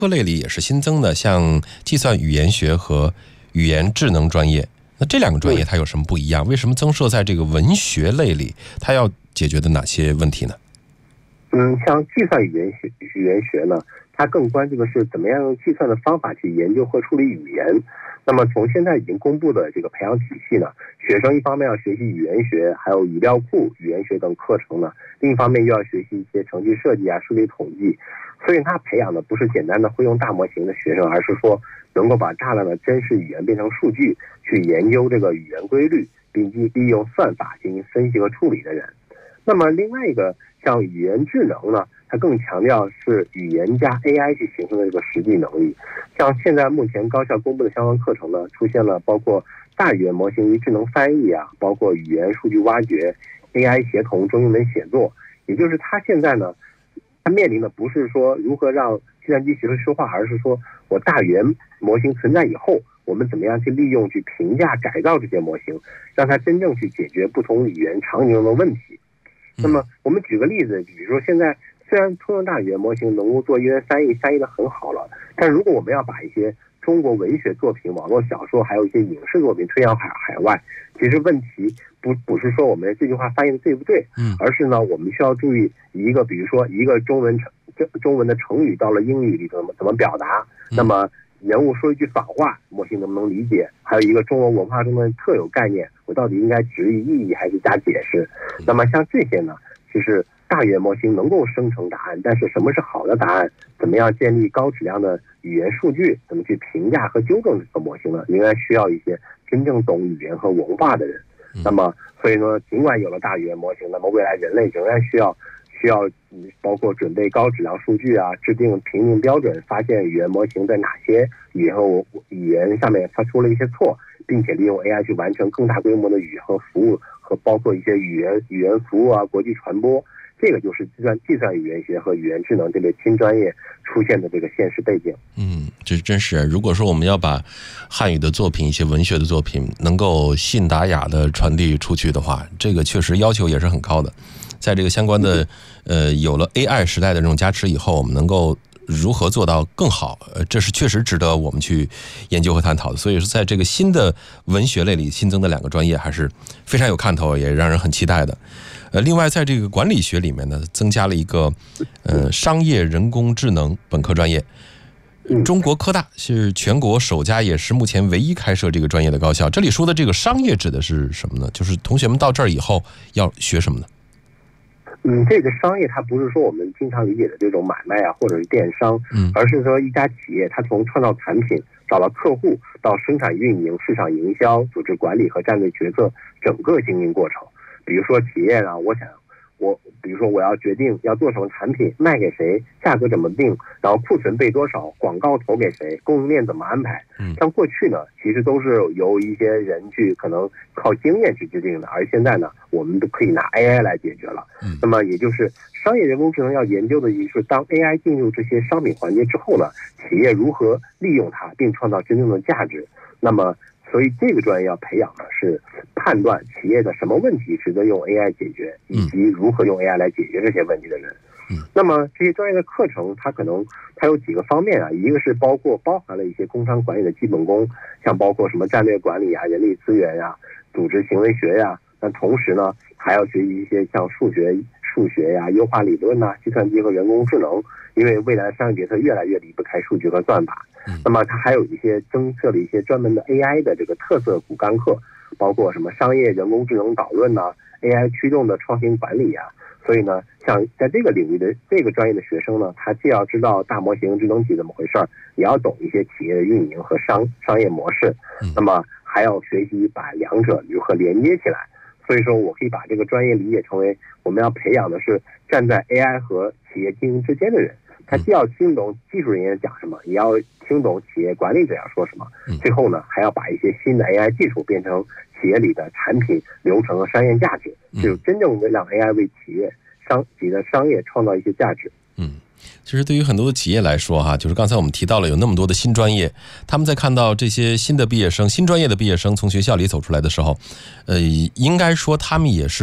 科类里也是新增的，像计算语言学和语言智能专业。那这两个专业它有什么不一样？为什么增设在这个文学类里？它要解决的哪些问题呢？ 像计算语言学呢，它更关注的是怎么样用计算的方法去研究和处理语言。那么从现在已经公布的这个培养体系呢，学生一方面要学习语言学，还有语料库、语言学等课程呢，另一方面又要学习一些程序设计啊、数据统计。所以他培养的不是简单的会用大模型的学生，而是说能够把大量的真实语言变成数据，去研究这个语言规律，并利用算法进行分析和处理的人。那么另外一个像语言智能呢，它更强调是语言加 AI 去形成的这个实际能力。像现在目前高校公布的相关课程呢，出现了包括大语言模型与智能翻译啊，包括语言数据挖掘、AI 协同中英文写作。也就是它现在呢，它面临的不是说如何让计算机学会说话，而是说我大语言模型存在以后，我们怎么样去利用、去评价、改造这些模型，让它真正去解决不同语言场景中的问题。那么我们举个例子，比如说现在虽然通用大语言模型能够做英文翻译的很好了，但如果我们要把一些中国文学作品、网络小说还有一些影视作品推向海外，其实问题不是说我们这句话翻译的对不对，而是呢我们需要注意比如说一个中文的成语到了英语里怎么表达，那么人物说一句反话，模型能不能理解？还有一个中国文化中的特有概念，我到底应该直译意义还是加解释？那么像这些呢，其实大语言模型能够生成答案，但是什么是好的答案？怎么样建立高质量的语言数据？怎么去评价和纠正这个模型呢？仍然需要一些真正懂语言和文化的人。那么，所以呢，尽管有了大语言模型，那么未来人类仍然需要包括准备高质量数据啊，制定评定标准，发现语言模型在哪些语言上面它出了一些错，并且利用 AI 去完成更大规模的语言和服务，和包括一些语言服务啊、国际传播。这个就是计算语言学和语言智能这类新专业出现的这个现实背景。 这真是。如果说我们要把汉语的作品、一些文学的作品能够信达雅的传递出去的话，这个确实要求也是很高的。在这个相关的有了 AI 时代的这种加持以后，我们能够如何做到更好？这是确实值得我们去研究和探讨的。所以说，在这个新的文学类里新增的两个专业还是非常有看头，也让人很期待的。另外，在这个管理学里面呢，增加了一个商业人工智能本科专业。中国科大是全国首家，也是目前唯一开设这个专业的高校。这里说的这个商业指的是什么呢？就是同学们到这儿以后要学什么呢？ 这个商业它不是说我们经常理解的这种买卖啊，或者是电商，而是说一家企业它从创造产品、找到客户到生产运营、市场营销、组织管理和战略决策整个经营过程。比如说企业呢，比如说我要决定要做什么产品，卖给谁，价格怎么定，然后库存备多少，广告投给谁，供应链怎么安排。像过去呢，其实都是由一些人去可能靠经验去制定的，而现在呢，我们都可以拿 AI 来解决了。那么也就是商业人工智能要研究的，也是当 AI 进入这些商品环节之后呢，企业如何利用它，并创造真正的价值。那么所以这个专业要培养的是判断企业的什么问题值得用 AI 解决，以及如何用 AI 来解决这些问题的人。那么这些专业的课程它有几个方面啊，一个是包含了一些工商管理的基本功，像包括什么战略管理啊、人力资源呀、组织行为学呀。那同时呢，还要学习一些像数学呀、优化理论呐、计算机和人工智能，因为未来的商业决策越来越离不开数据和算法。那么它还有一些增设了一些专门的 AI 的这个特色骨干课，包括什么商业人工智能导论呐、AI 驱动的创新管理呀。所以呢，像在这个领域的这个专业的学生呢，他既要知道大模型、智能体怎么回事，也要懂一些企业的运营和商业模式。那么还要学习把两者如何连接起来。所以说我可以把这个专业理解成为我们要培养的是站在 AI 和企业经营之间的人，他既要听懂技术人员讲什么，也要听懂企业管理者要说什么。最后呢，还要把一些新的 AI 技术变成企业里的产品流程和商业价值，就真正的让 AI 为企业的商业创造一些价值。 其实对于很多的企业来说哈，就是刚才我们提到了有那么多的新专业，他们在看到这些新专业的毕业生从学校里走出来的时候，应该说他们也是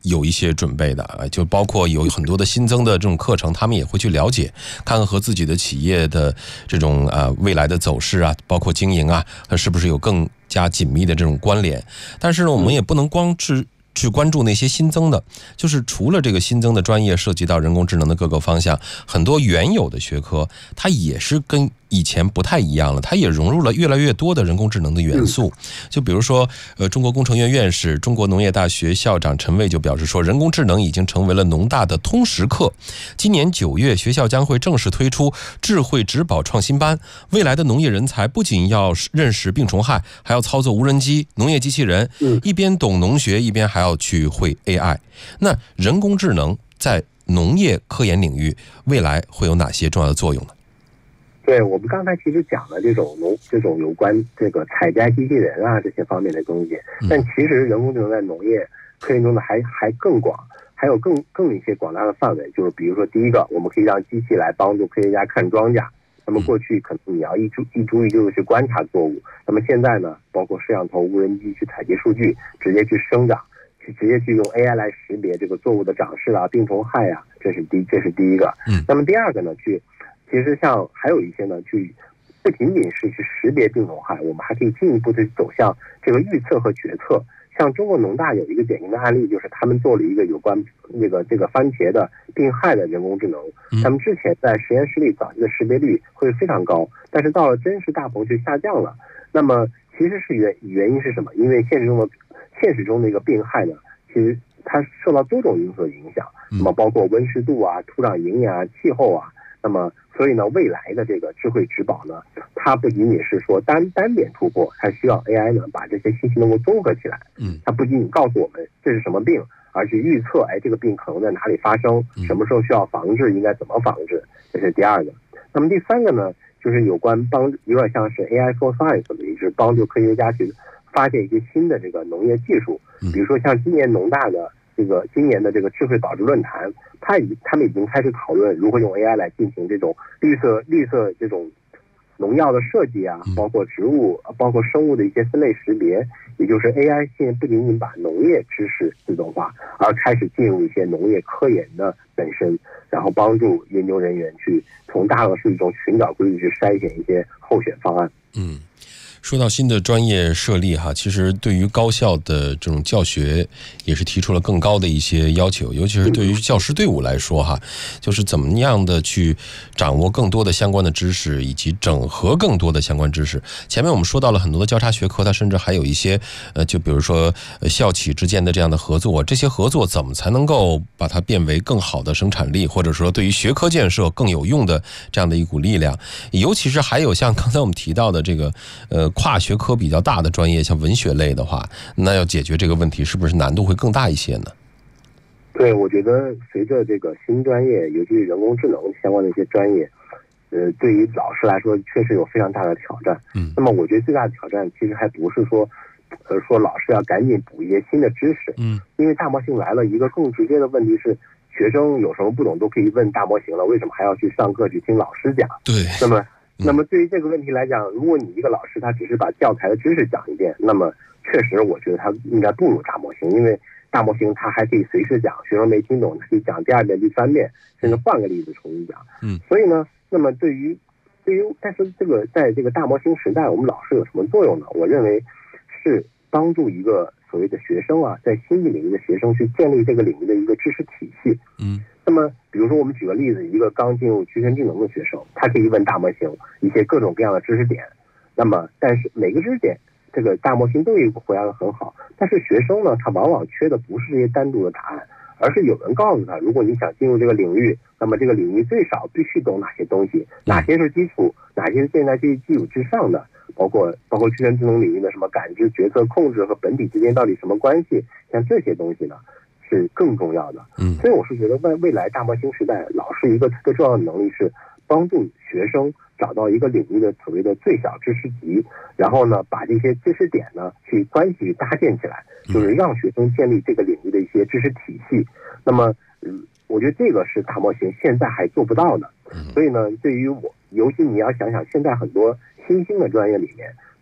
有一些准备的，就包括有很多的新增的这种课程，他们也会去了解，看看和自己的企业的这种未来的走势啊，包括经营啊，是不是有更加紧密的这种关联。但是呢，我们也不能光去关注那些新增的，就是除了这个新增的专业涉及到人工智能的各个方向，很多原有的学科它也是跟以前不太一样了，它也融入了越来越多的人工智能的元素。就比如说中国工程院院士、中国农业大学校长陈蔚就表示说，人工智能已经成为了农大的通识课。今年9月，学校将会正式推出智慧植保创新班，未来的农业人才不仅要认识病虫害，还要操作无人机、农业机器人，一边懂农学，一边还要去会 AI。那人工智能在农业科研领域未来会有哪些重要的作用呢？ 对，我们刚才其实讲了这种有关这个采摘机器人啊这些方面的东西，但其实人工智能在农业科研中呢还更广，还有更一些广大的范围。就是比如说，第一个，我们可以让机器来帮助科学家看庄稼。那么过去可能你要一注意就是去观察作物，那么现在呢，包括摄像头、无人机去采集数据，直接去生长，直接去用 AI 来识别这个作物的长势啊、病虫害啊，这是第一个。那么第二个呢，其实像还有一些呢，去不仅仅是去识别病虫害，我们还可以进一步的走向这个预测和决策。像中国农大有一个典型的案例，就是他们做了一个有关这个番茄的病害的人工智能。他们之前在实验室里早期的识别率会非常高，但是到了真实大棚去下降了。那么其实是原因是什么？因为现实中的一个病害呢，其实它受到多种因素的影响，那么包括温湿度啊、土壤营养啊、气候啊。那么，所以呢，未来的这个智慧植保呢，它不仅仅是说单点突破，它需要 AI 呢把这些信息能够综合起来。它不仅仅告诉我们这是什么病，而是预测，这个病可能在哪里发生，什么时候需要防治，应该怎么防治，这是第二个。那么第三个呢，就是有点像是 AI for Science 的，也是帮助科学家去发现一些新的这个农业技术，比如说像今年农大的今年的这个智慧保值论坛，他们已经开始讨论如何用 AI 来进行这种绿色这种农药的设计啊，包括植物、包括生物的一些分类识别。也就是 AI 现在不仅仅把农业知识自动化，而开始进入一些农业科研的本身，然后帮助研究人员去从大量数据中寻找规律，去筛选一些候选方案。 说到新的专业设立哈，其实对于高校的这种教学也是提出了更高的一些要求，尤其是对于教师队伍来说哈，就是怎么样的去掌握更多的相关的知识，以及整合更多的相关知识。前面我们说到了很多的交叉学科，它甚至还有一些就比如说校企之间的这样的合作，这些合作怎么才能够把它变为更好的生产力，或者说对于学科建设更有用的这样的一股力量。尤其是还有像刚才我们提到的这个跨学科比较大的专业，像文学类的话，那要解决这个问题是不是难度会更大一些呢？ 对，我觉得随着这个新专业，尤其是人工智能相关的一些专业，对于老师来说确实有非常大的挑战。那么我觉得最大的挑战其实还不是说老师要赶紧补一些新的知识。因为大模型来了，一个更直接的问题是，学生有什么不懂都可以问大模型了，为什么还要去上课去听老师讲？ 对。 那么对于这个问题来讲，如果你一个老师他只是把教材的知识讲一遍，那么确实我觉得他应该不如大模型，因为大模型他还可以随时讲，学生没听懂他可以讲第2遍、第3遍，甚至换个例子重新讲。所以呢，那么但是这个在这个大模型时代，我们老师有什么作用呢？我认为是帮助一个所谓的学生啊，在新领域的学生去建立这个领域的一个知识体系。那么比如说我们举个例子，一个刚进入机器人智能的学生，他可以问大模型一些各种各样的知识点，那么但是每个知识点这个大模型都有回答的很好，但是学生呢，他往往缺的不是这些单独的答案，而是有人告诉他，如果你想进入这个领域，那么这个领域最少必须懂哪些东西，哪些是基础，哪些是现在基础之上的，包括机器人智能领域的什么感知、决策、控制和本体之间到底什么关系，像这些东西呢是更重要的。所以我是觉得未来大模型时代，老师一个特别重要的能力是帮助学生找到一个领域的所谓的最小知识集，然后呢把这些知识点呢去关系去搭建起来，就是让学生建立这个领域的一些知识体系。那么我觉得这个是大模型现在还做不到的。所以呢，对于我，尤其你要想想现在很多新兴的专业里面，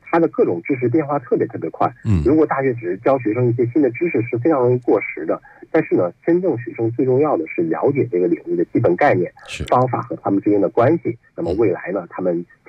它的各种知识变化特别快。如果大学只是教学生一些新的知识是非常容易过时的，但是呢，真正学生最重要的是了解这个领域的基本概念、方法和他们之间的关系。那么未来呢，他们